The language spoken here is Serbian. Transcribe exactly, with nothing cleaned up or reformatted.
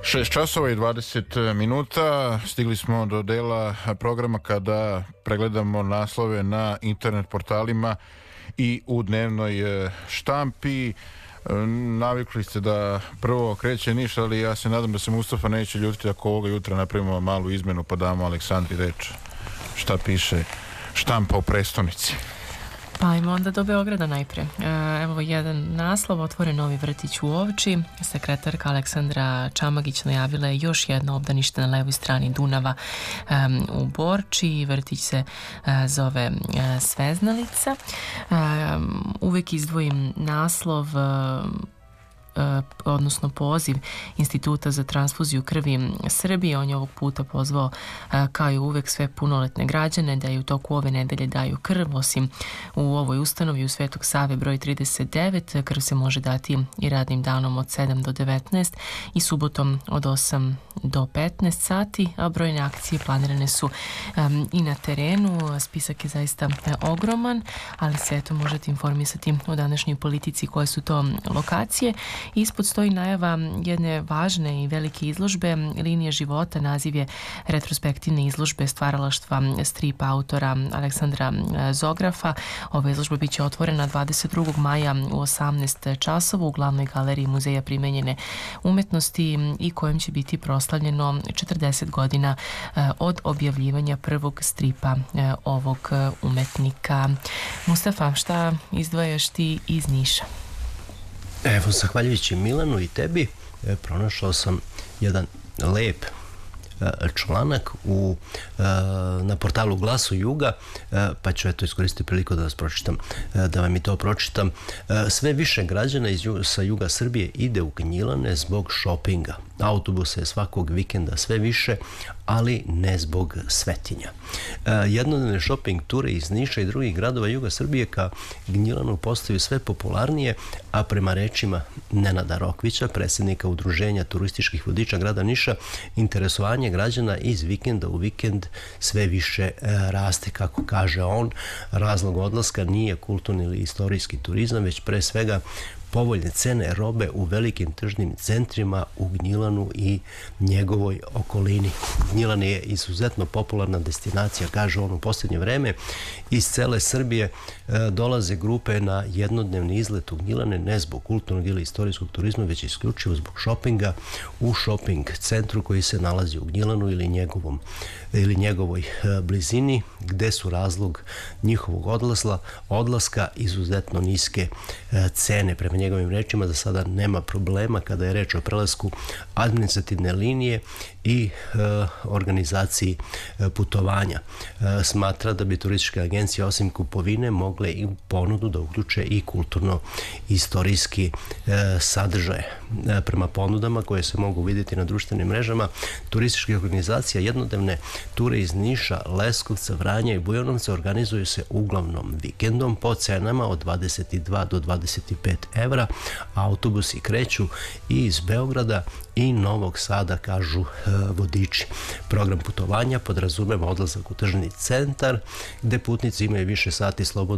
šest časova i dvadeset minuta. Stigli smo do dela programa kada pregledamo naslove na internet portalima i u dnevnoj štampi. Navikli ste da prvo kreće Niš, ali ja se nadam da se Mustafa neće ljutiti ako ovoga jutra napravimo malu izmenu pa damo Aleksandri reč. Šta piše štampa u prestonici? Pa ajmo onda do Beograda najpre. Evo jedan naslov, otvoren novi vrtić u Ovči. Sekretarka Aleksandra Čamagić najavila je još jedno obdanište na levoj strani Dunava um, u Borči. Vrtić se uh, zove uh, Sveznalica. Um, uvek izdvojim naslov uh, odnosno poziv Instituta za transfuziju krvi Srbije. On je ovog puta pozvao kao i uvek sve punoletne građane da i u toku ove nedelje daju krv, osim u ovoj ustanovi u Svetog Save broj trideset devet. Krv se može dati i radnim danom od sedam do devetnaest i subotom od osam do petnaest sati, a brojne akcije planirane su um, i na terenu. Spisak je zaista ogroman, ali se eto možete informisati o današnjoj politici koje su to lokacije. Ispod stoji najava jedne važne i velike izložbe Linije života. Naziv je retrospektivne izložbe stvaralaštva strip autora Aleksandra Zografa. Ova izložba biće otvorena dvadeset drugog maja u osamnaest časova u glavnoj galeriji Muzeja primenjene umetnosti i kojem će biti proslavljeno četrdeset godina od objavljivanja prvog stripa ovog umetnika. Mustafa, šta izdvajaš ti iz Niša? Evo, zahvaljujući Milanu i tebi, pronašao sam jedan lep članak u, na portalu Glasu Juga, pa ću eto iskoristiti priliku da vas pročitam, da vam i to pročitam. Sve više građana iz, sa juga Srbije ide u Gnjilane zbog šopinga. Autobusa je svakog vikenda sve više, ali ne zbog svetinja. Jednodnevne šoping ture iz Niša i drugih gradova juga Srbije ka Gnjilanu postaju sve popularnije, a prema rečima Nenada Rokvića, predsjednika Udruženja turističkih vodiča grada Niša, interesovanje građana iz vikenda u vikend sve više raste. Kako kaže on, razlog odlaska nije kulturni ili istorijski turizam, već pre svega povoljne cene robe u velikim tržnim centrima u Gnjilanu i njegovoj okolini. Gnjilan je izuzetno popularna destinacija, kaže on, u posljednje vreme. Iz cele Srbije e, dolaze grupe na jednodnevni izlet u Gnjilane, ne zbog kulturnog ili istorijskog turizma, već isključivo zbog šopinga u šoping centru koji se nalazi u Gnjilanu ili njegovom ili njegovoj e, blizini, gde su razlog njihovog odlasla, odlaska izuzetno niske e, cene. Prema njegovim rečima za sada nema problema kada je reč o prelasku administrativne linije i e, organizaciji e, putovanja. E, smatra da bi turističke agencije osim kupovine mogle i u ponudu da uključe i kulturno-istorijski e, sadržaje. E, prema ponudama koje se mogu vidjeti na društvenim mrežama turističkih organizacija, jednodnevne ture iz Niša, Leskovca, Vranja i Bujanovca organizuju se uglavnom vikendom po cenama od dvadeset dva do dvadeset pet evra. Autobusi kreću i iz Beograda i Novog Sada, kažu e, vodiči. Program putovanja podrazumeva odlazak u tržni centar gde putnici imaju više sati slobodno